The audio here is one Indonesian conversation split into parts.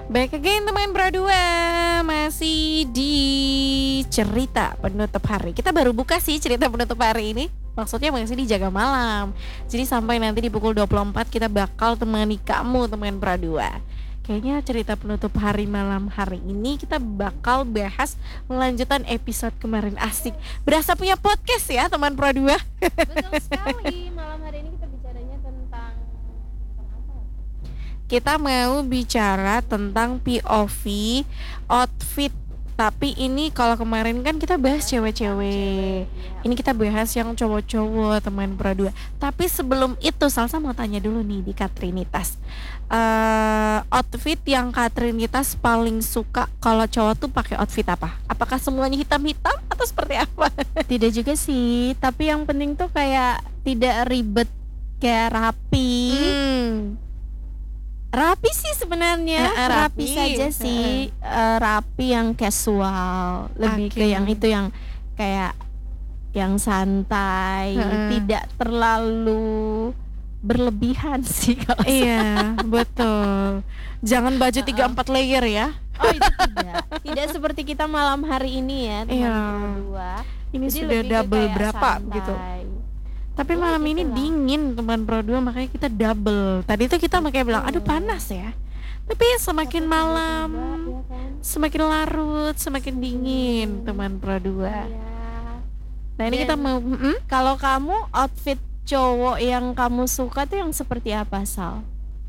Back again teman Pro 2, masih di cerita penutup hari. Kita baru buka sih cerita penutup hari ini. Maksudnya masih di jaga malam. Jadi sampai nanti di pukul 24 kita bakal temani kamu teman Pro 2. Kayaknya cerita penutup hari malam hari ini kita bakal bahas melanjutan episode kemarin. Asik. Berasa punya podcast ya teman Pro 2. Betul sekali. Malam hari ini kita bicaranya tentang apa? Kita mau bicara tentang POV outfit. Tapi ini kalau kemarin kan kita bahas cewek-cewek. Ini kita bahas yang cowok-cowok teman Pro 2. Tapi sebelum itu Salsa mau tanya dulu nih di Katrinitas. Outfit yang Katrinitas paling suka kalau cowok tuh pakai outfit apa? Apakah semuanya hitam-hitam atau seperti apa? Tidak juga sih, tapi yang penting tuh kayak tidak ribet, kayak rapi. Rapi sih sebenarnya, rapi saja sih, rapi yang casual, lebih ke yang itu yang kayak yang santai, tidak terlalu berlebihan sih kalau iya, betul. Jangan baju 3-4 layer ya. Oh itu tidak seperti kita malam hari ini ya teman berdua. Ini jadi sudah double berapa santai gitu. Tapi malam ini dingin teman Pro 2, makanya kita double. Tadi tuh kita makanya bilang aduh panas ya. Tapi semakin malam ya kan? semakin larut, semakin dingin teman Pro 2. Nah ini kita mau Kalau kamu outfit cowok yang kamu suka tuh yang seperti apa, Sal?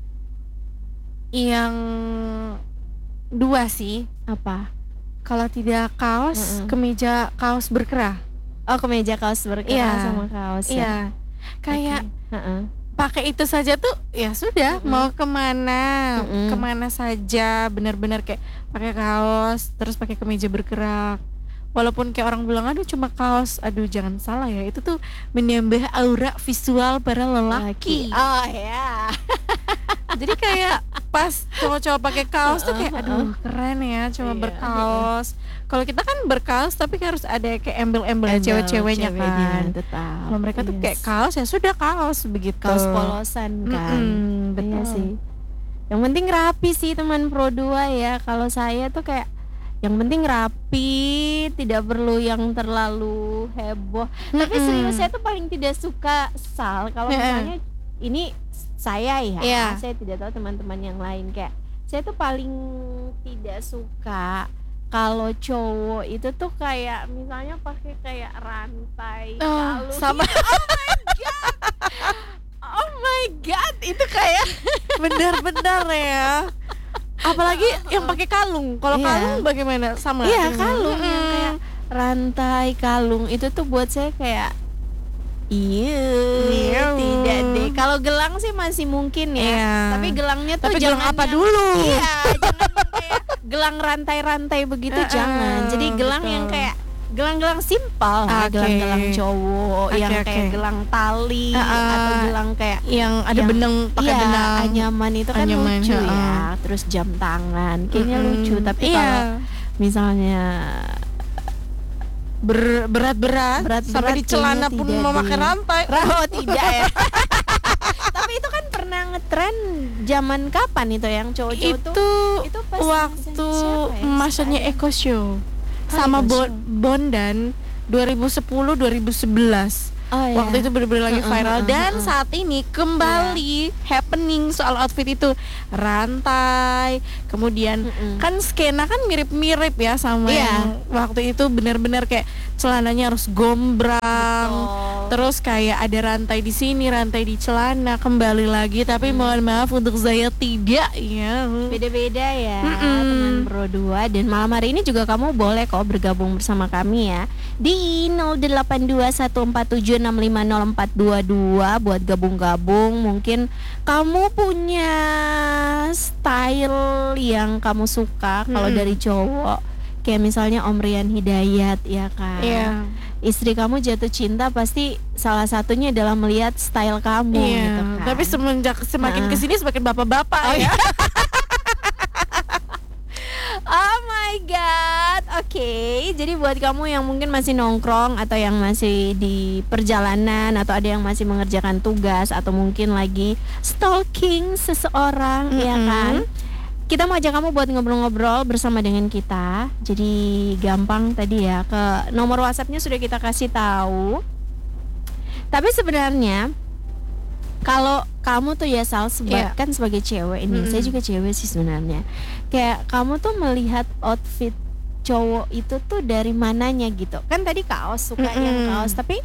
yang dua sih. Apa? Kalau tidak kaos, kemeja kaos berkerah. Oh, kemeja kaos berkerah sama kaos ya. Iya. Kayak pakai itu saja tuh ya sudah, mau kemana kemana saja, benar-benar kayak pakai kaos terus pakai kemeja bergerak. Walaupun kayak orang bilang aduh cuma kaos, aduh jangan salah ya, itu tuh menambah aura visual para lelaki. Oh ya. Jadi kayak pas cowok-cowok pakai kaos tuh kayak aduh keren ya, cuma berkaos. Kalau kita kan berkaos tapi harus ada kayak embel-embel cewek-ceweknya kan. Kalau mereka tuh kayak kaos ya sudah kaos begitu. Kaos polosan kan. Betul. Iya sih. Yang penting rapi sih teman Pro 2 ya. Kalau saya tuh kayak yang penting rapi, tidak perlu yang terlalu heboh. Tapi serius saya tuh paling tidak suka Sal kalau misalnya ini saya ya. Saya tidak tahu teman-teman yang lain, kayak saya tuh paling tidak suka kalau cowok itu tuh kayak misalnya pakai kayak rantai kalung. Sama. Oh my god, itu kayak benar-benar ya. Apalagi yang pakai kalung. Kalau kalung bagaimana? Sama. Iya, kalung yang kayak rantai kalung itu tuh buat saya kayak tidak deh. Kalau gelang sih masih mungkin ya. Tapi gelangnya tuh tapi jangan gelang apa yang, dulu? Iya, jangan yang kayak gelang rantai-rantai begitu jangan. Jadi gelang yang kayak gelang-gelang simpel, gelang-gelang cowok yang kayak gelang tali atau gelang kayak yang ada benang, pakai benang. Anyaman itu kan lucu ya. Terus jam tangan, kayaknya lucu. Tapi kalau misalnya berat sampai di celana pun memakai rantai. Oh tidak ya. Tapi itu kan pernah ngetren zaman kapan itu yang cowok-cowok itu pas waktu masanya Eko Show sama Bondan 2010-2011. Waktu itu benar-benar lagi viral dan saat ini kembali happening soal outfit itu, rantai. Kemudian kan skena kan mirip-mirip ya sama yang waktu itu, benar-benar kayak celananya harus gombrang. Terus kayak ada rantai di sini, rantai di celana, kembali lagi. Tapi mohon maaf untuk saya tidak ya. Beda-beda ya teman Pro 2. Dan malam hari ini juga kamu boleh kok bergabung bersama kami ya di 082147650422 buat gabung-gabung. Mungkin kamu punya style yang kamu suka kalau dari cowok, kayak misalnya Om Rian Hidayat ya kan. Istri kamu jatuh cinta pasti salah satunya adalah melihat style kamu gitu kan. Tapi semakin kesini semakin bapak-bapak ya. Oh my god. Oke, jadi buat kamu yang mungkin masih nongkrong atau yang masih di perjalanan atau ada yang masih mengerjakan tugas atau mungkin lagi stalking seseorang ya kan, kita mau ajak kamu buat ngobrol-ngobrol bersama dengan kita. Jadi gampang tadi ya, ke nomor WhatsApp-nya sudah kita kasih tahu. Tapi sebenarnya kalau kamu tuh ya Sal, kan sebagai cewek ini, saya juga cewek sih sebenarnya. Kayak kamu tuh melihat outfit cowok itu tuh dari mananya gitu. Kan tadi kaos, suka yang kaos, tapi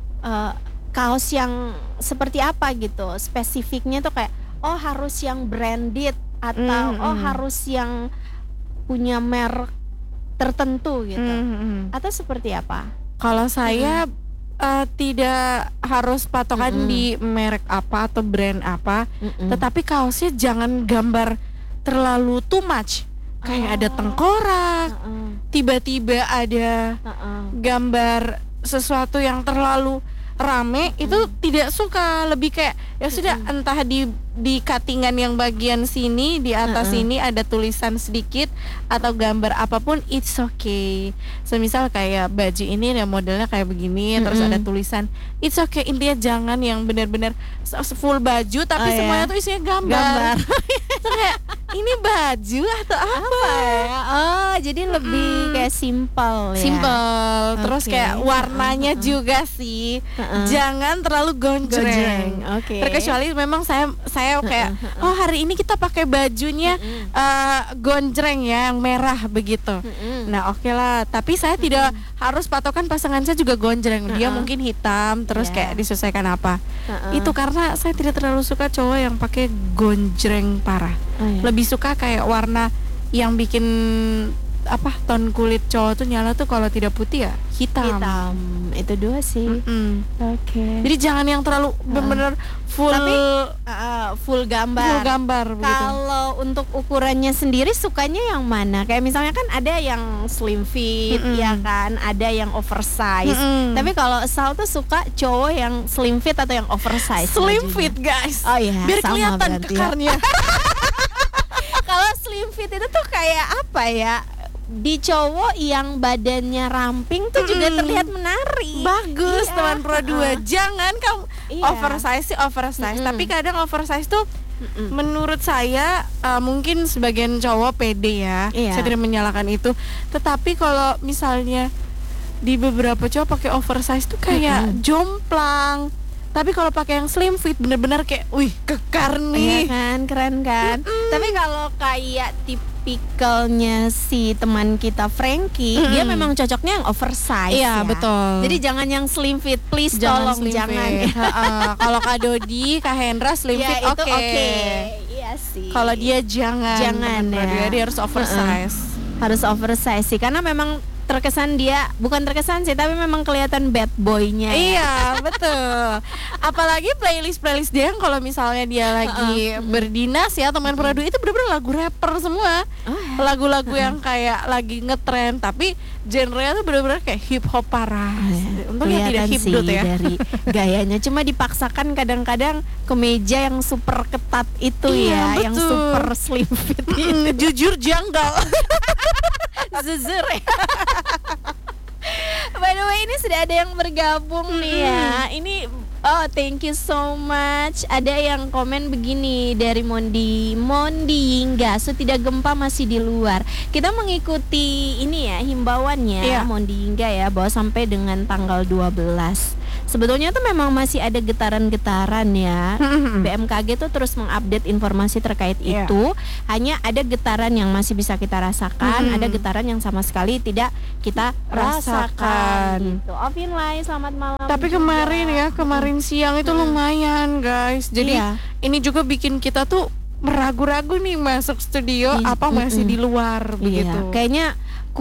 kaos yang seperti apa gitu. Spesifiknya tuh kayak oh harus yang branded atau oh harus yang punya merek tertentu gitu. Atau seperti apa? Kalau saya tidak harus patokan di merek apa atau brand apa, tetapi kaosnya jangan gambar terlalu too much. Kayak ada tengkorak, tiba-tiba ada gambar sesuatu yang terlalu rame, itu tidak suka. Lebih kayak ya sudah, entah di cuttingan yang bagian sini, di atas sini ada tulisan sedikit atau gambar apapun, it's okay. Semisal kayak baju ini ya modelnya kayak begini, terus ada tulisan, it's okay. Intinya jangan yang benar-benar full baju tapi semuanya tuh isinya gambar. Itu kayak ini baju atau apa ya? Oh, jadi lebih kayak simpel ya. Simpel. Terus kayak warnanya juga sih. Jangan terlalu gonjreng. Terkecuali memang saya kayak oh hari ini kita pakai bajunya gonjreng ya, yang merah begitu. Nah, oke lah. Tapi saya tidak harus patokan pasangan saya juga gonjreng. Dia mungkin hitam terus kayak disesuaikan apa. Itu karena saya tidak terlalu suka cowok yang pakai gonjreng parah. Lebih suka kayak warna yang bikin ton kulit cowok tuh nyala tuh kalau tidak putih ya hitam. Itu dua sih. Jadi jangan yang terlalu benar-benar full. Tapi full gambar. Kalau untuk ukurannya sendiri sukanya yang mana? Kayak misalnya kan ada yang slim fit, ya kan, ada yang oversize. Tapi kalau Sal tuh suka cowok yang slim fit atau yang oversize? Slim fit guys. Oh iya. Biar kelihatan kekarnya. Kalau slim fit itu tuh kayak apa ya? Di cowok yang badannya ramping tuh juga terlihat menarik. Bagus teman Pro 2. Jangan kamu oversize sih oversize, tapi kadang oversize tuh menurut saya mungkin sebagian cowok pede ya. Saya tidak menyalahkan itu. Tetapi kalau misalnya di beberapa cowok pakai oversize tuh kayak jomplang. Tapi kalau pakai yang slim fit bener-bener kayak wih kekar nih. Iya kan, keren kan. Tapi kalau kayak tipikalnya si teman kita Frankie, dia memang cocoknya yang oversize. Iya, betul. Jadi jangan yang slim fit, please, tolong jangan. Kalau Kak Dodi, Kak Hendra slim fit oke. Iya sih. Kalau dia jangan ya. Dia harus oversize. Harus oversize sih, karena memang terkesan dia, bukan terkesan sih, tapi memang kelihatan bad boy-nya ya. Iya, betul. Apalagi playlist dia yang kalau misalnya dia lagi berdinas ya, teman Pro 2 itu bener-bener lagu rapper semua. Lagu-lagu yang kayak lagi ngetren, tapi genre-nya tuh bener-bener kayak hip hop parah. Untungnya tidak hipdut ya. Dari gayanya, cuma dipaksakan kadang-kadang kemeja yang super ketat itu ya, betul. Yang super slim fit itu. Jujur janggal. Zuzur ya. By the way, ini sudah ada yang bergabung nih ya. Ini thank you so much. Ada yang komen begini dari Mondi Yingga, tidak gempa masih di luar. Kita mengikuti ini ya himbauannya Mondi Yingga ya, bahwa sampai dengan tanggal 12 sebetulnya tuh memang masih ada getaran-getaran ya. BMKG tuh terus mengupdate informasi terkait itu. Hanya ada getaran yang masih bisa kita rasakan, ada getaran yang sama sekali tidak kita rasakan. Gitu. Ovin Lai, selamat malam. Tapi kemarin siang itu lumayan guys. Jadi ini juga bikin kita tuh meragu-ragu nih masuk studio apa masih di luar begitu. Kayaknya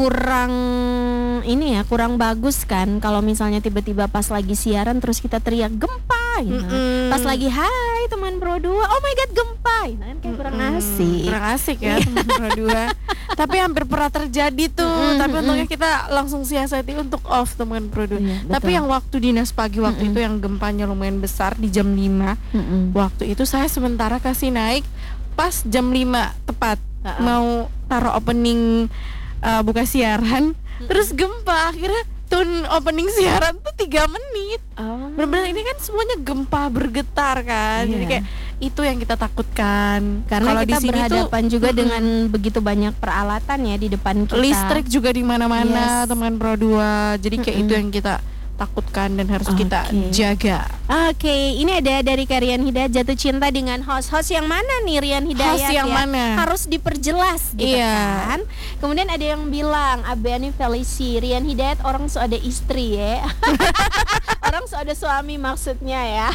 kurang bagus kan kalau misalnya tiba-tiba pas lagi siaran terus kita teriak gempa gitu. Pas lagi hai teman Pro 2, oh my god gempa. Nah, kan kayak kurang asik. Kurang asik ya teman Pro 2. Tapi hampir pernah terjadi tuh. Tapi untungnya kita langsung siasati untuk off teman Pro 2. Tapi yang waktu dinas pagi waktu itu yang gempanya lumayan besar di jam 5. Waktu itu saya sementara kasih naik pas jam 5 tepat. Mau taruh opening buka siaran, terus gempa, akhirnya tune opening siaran tuh 3 menit. Oh. Bener-bener ini kan semuanya gempa bergetar kan. Jadi Iya. kayak itu yang kita takutkan. Karena Kalau kita di sini berhadapan tuh, juga dengan begitu banyak peralatan ya di depan kita. listrik juga di mana-mana, Yes. teman Pro 2. Jadi kayak itu yang kita takutkan dan harus kita Oke. jaga. Oke, ini ada dari Rian Hidayat, jatuh cinta dengan host yang mana nih Rian Hidayat? Host yang ya? mana? Harus diperjelas gitu Iya. kan. Kemudian ada yang bilang Abeni Felici, Rian Hidayat orang so ada istri ya. Orang so ada suami maksudnya ya.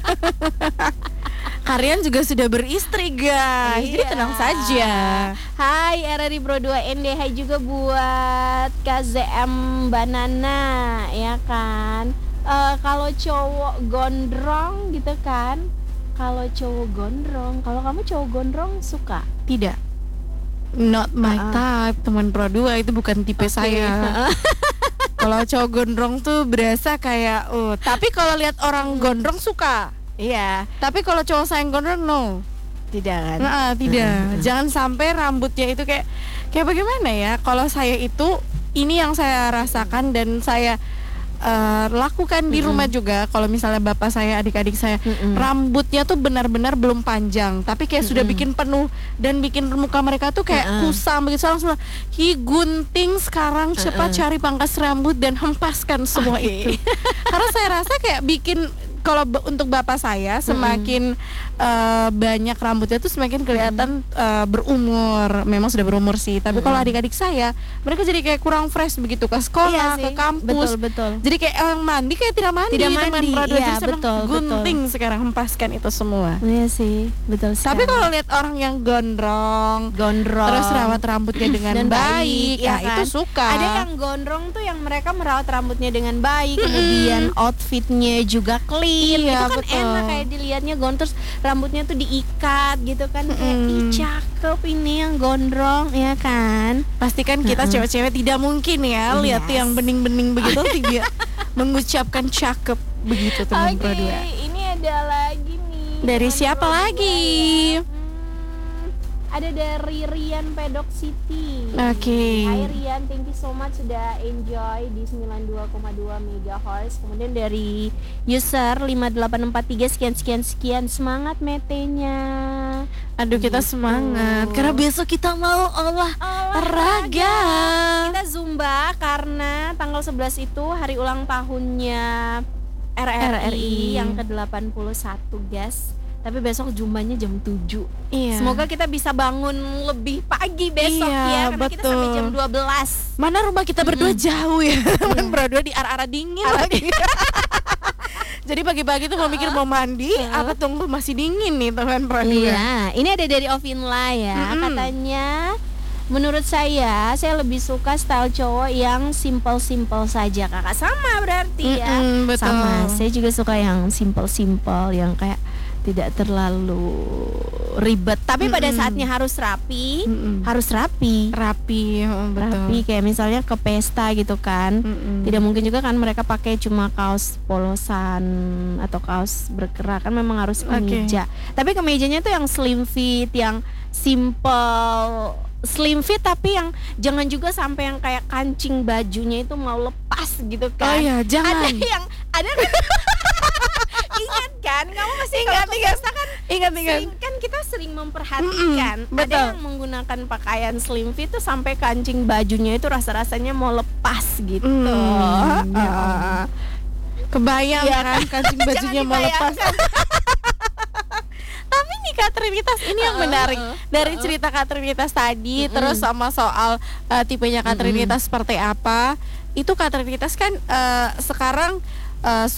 Kalian juga sudah beristri guys. Jadi Iya. tenang saja. Hai RRI Pro 2 ND, hai juga buat KZM Banana ya kan. Kalau cowok gondrong gitu kan. Kalau cowok gondrong, kalau kamu cowok gondrong suka? Tidak. Not my type, teman Pro 2 itu bukan tipe saya. Kalau cowok gondrong tuh berasa kayak tapi kalau lihat orang gondrong suka. Iya, Tapi kalau cowok saya yang gondrong no. tidak kan? Tidak. Jangan sampai rambutnya itu kayak bagaimana ya? Kalau saya itu ini yang saya rasakan dan saya lakukan di rumah juga. Kalau misalnya bapak saya, adik-adik saya, rambutnya tuh benar-benar belum panjang, tapi kayak sudah bikin penuh dan bikin muka mereka tuh kayak kusam begitu. Langsung gunting sekarang, cepat cari pangkas rambut dan hempaskan semua itu. Karena saya rasa kayak bikin kalau untuk bapak saya semakin banyak rambutnya tuh semakin kelihatan berumur. Memang sudah berumur sih. Tapi kalau adik-adik saya, mereka jadi kayak kurang fresh begitu ke sekolah, Iya ke sih, kampus. betul. Jadi kayak orang mandi kayak tidak mandi. Tidak teman mandi, Pro 2. iya, Jadi saya bilang, betul. gunting sekarang, hempaskan itu semua. Iya sih, betul sekali. Tapi kalau lihat orang yang gondrong, gondrong terus rawat rambutnya dengan dan baik, ya kan? itu suka. Ada yang gondrong tuh yang mereka merawat rambutnya dengan baik, kemudian outfitnya juga clean. Iya, Itu kan betul. enak kayak dilihatnya gondrong, terus rambutnya tuh diikat gitu kan, kayak ih cakep ini yang gondrong ya kan. Pastikan kita cewek-cewek tidak mungkin ya lihat Yes. yang bening-bening begitu tidak mengucapkan cakep begitu teman Oke, Pro 2. ini ada lagi nih. Dari teman siapa Pro 2 lagi? ya. Ada dari Rian Pedok City. Oke. Hai Rian, thank you so much sudah enjoy di 92,2 MHz. Kemudian dari user 5843 sekian semangat metenya. Aduh kita Gitu. semangat karena besok kita mau olahraga. Kita Zumba karena tanggal 11 itu hari ulang tahunnya RRI yang ke-81 guys. Tapi besok Zumbanya jam 7. Iya. Semoga kita bisa bangun lebih pagi besok Iya, ya, karena kita sampai betul. jam 12. Mana rumah kita berdua jauh ya teman Pro 2 di arah-arah dingin lagi. Jadi pagi-pagi tuh mau mikir mau mandi, apa tunggu masih dingin nih teman Pro 2. Iya, ini ada dari Ovinla ya. Katanya menurut saya lebih suka style cowok yang simple-simple saja. Kakak sama berarti ya. Betul. Sama, saya juga suka yang simple-simple, yang kayak tidak terlalu ribet. Tapi pada saatnya harus rapi, harus rapi. Rapi, betul. Rapi kayak misalnya ke pesta gitu kan. Tidak mungkin juga kan mereka pakai cuma kaos polosan atau kaos berkerah, kan memang harus kemeja. Tapi kemejanya tuh yang slim fit, yang simple slim fit, tapi yang jangan juga sampai yang kayak kancing bajunya itu mau lepas gitu kan. Oh iya, jangan. Ada yang ada kan ingat kan, kamu masih ingat kan? Ingat. Sering, kan kita sering memperhatikan ada betul. yang menggunakan pakaian slim fit tuh sampai kancing bajunya itu rasa-rasanya mau lepas gitu. Kebayang Iya kan kancing bajunya mau lepas. Tapi nih Kak Trinitas ini yang menarik dari cerita Kak Trinitas tadi, terus sama soal tipenya Kak Trinitas seperti apa. Itu Kak Trinitas kan sekarang